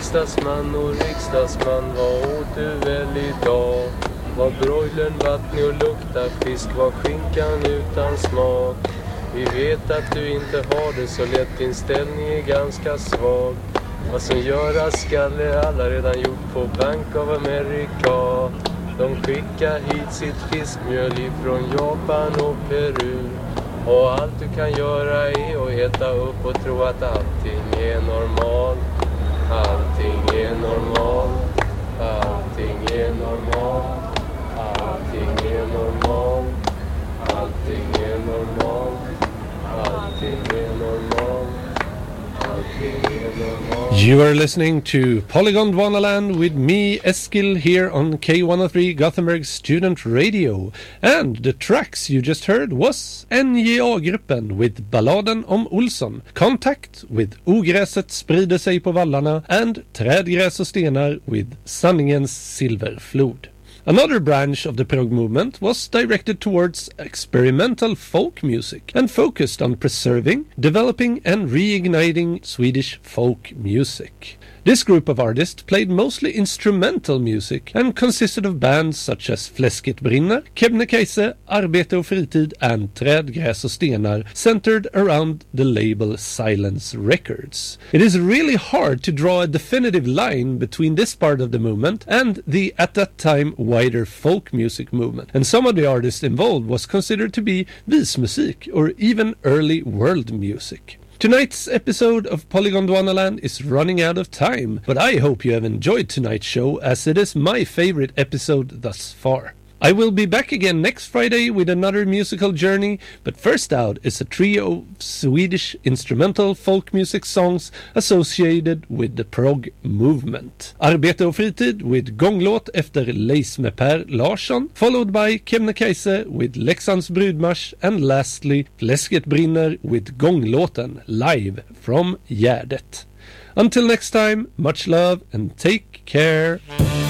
riksdagsman och riksdagsman, vad åt du väl idag? Var broilern vattnig och luktar fisk, var skinkan utan smak? Vi vet att du inte har det så lätt, din ställning är ganska svag. Vad som göras skall är alla redan gjort på Bank of America. De skickar hit sitt fiskmjöl ifrån Japan och Peru. Och allt du kan göra är att äta upp och tro att allting är normalt. Allting är normalt. Allting är normalt. Allting är normalt. Allting är normalt. Allting är normalt. Allting är normalt. You are listening to Polygon Dwanaland with me, Eskil, here on K103 Gothenburg Student Radio. And the tracks you just heard was NJA-gruppen with Balladen om Olsson, Contact with Ogräset sprider sig på vallarna, and Trädgräs och stenar with Sanningens silverflod. Another branch of the prog movement was directed towards experimental folk music and focused on preserving, developing and reigniting Swedish folk music. This group of artists played mostly instrumental music and consisted of bands such as Fläsket brinner, Kebnekaise, Arbete och fritid and Trädgräs och stenar, centered around the label Silence Records. It is really hard to draw a definitive line between this part of the movement and the at that time wider folk music movement, and some of the artists involved was considered to be vismusik or even early world music. Tonight's episode of Polygon Dwanaland is running out of time, but I hope you have enjoyed tonight's show as it is my favorite episode thus far. I will be back again next Friday with another musical journey, but first out is a trio of Swedish instrumental folk music songs associated with the prog movement. Arbete och fritid with gånglåt efter Leis med Per Larsson, followed by Kebnekaise with Leksands brudmarsch, and lastly Fläsket brinner with gånglåten live from Gärdet. Until next time, much love and take care.